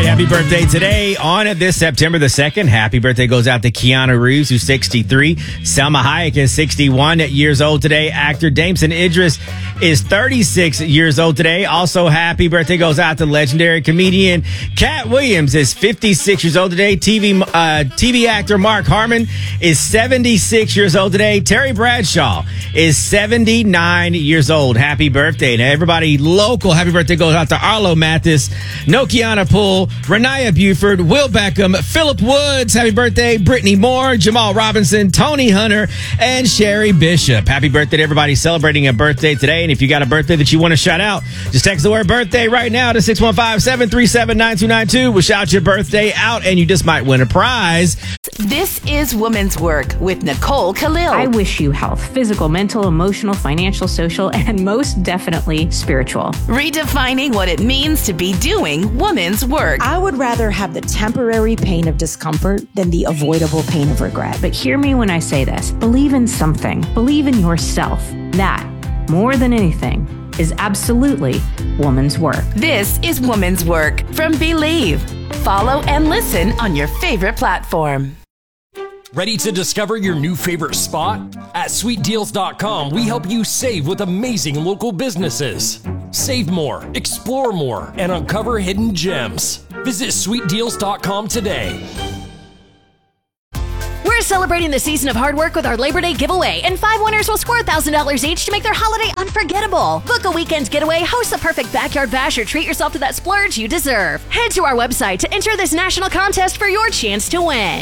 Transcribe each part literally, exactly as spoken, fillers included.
happy birthday today on this September the second. Happy birthday goes out to Keanu Reeves, who's sixty-three. Salma Hayek is sixty-one years old today. Actor Damson Idris is thirty-six years old today. Also, happy birthday goes out to legendary comedian Cat Williams is fifty-six years old today. T V uh, T V actor Mark Harmon is seventy-six years old today. Terry Bradshaw is seventy-nine years old. Happy birthday to everybody local. Happy birthday goes out to Arlo Mathis, Nokiana Poole, Renaya Buford, Will Beckham, Philip Woods. Happy birthday, Brittany Moore, Jamal Robinson, Tony Hunter, and Sherry Bishop. Happy birthday to everybody celebrating a birthday today. And if you got a birthday that you want to shout out, just text the word birthday right now to six one five, seven three seven, nine two nine two. We'll shout your birthday out and you just might win a prize. This is Woman's Work with Nicole Khalil. I wish you health, physical, mental, emotional, financial, social, and most definitely spiritual. Redefining what it means to be doing woman's work. I would rather have the temporary pain of discomfort than the avoidable pain of regret. But hear me when I say this. Believe in something. Believe in yourself. That, more than anything, is absolutely woman's work. This is Woman's Work from Believe. Follow and listen on your favorite platform. Ready to discover your new favorite spot? At sweet deals dot com, we help you save with amazing local businesses. Save more, explore more, and uncover hidden gems. Visit sweet deals dot com today. We're celebrating the season of hard work with our Labor Day giveaway, and five winners will score one thousand dollars each to make their holiday unforgettable. Book a weekend getaway, host the perfect backyard bash, or treat yourself to that splurge you deserve. Head to our website to enter this national contest for your chance to win.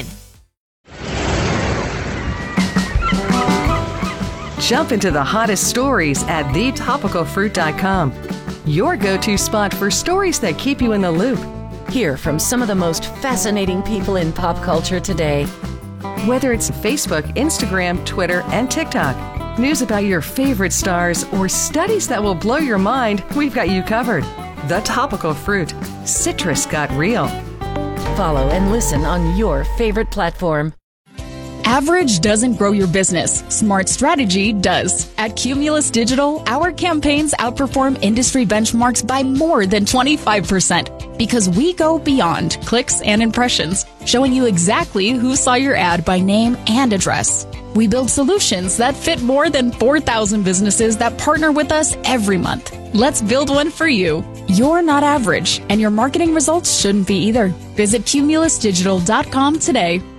Jump into the hottest stories at the topical fruit dot com. Your go-to spot for stories that keep you in the loop. Hear from some of the most fascinating people in pop culture today. Whether it's Facebook, Instagram, Twitter, and TikTok, news about your favorite stars, or studies that will blow your mind, we've got you covered. The Topical Fruit. Citrus got real. Follow and listen on your favorite platform. Average doesn't grow your business. Smart strategy does. At Cumulus Digital, our campaigns outperform industry benchmarks by more than twenty-five percent because we go beyond clicks and impressions, showing you exactly who saw your ad by name and address. We build solutions that fit more than four thousand businesses that partner with us every month. Let's build one for you. You're not average, and your marketing results shouldn't be either. Visit cumulus digital dot com today.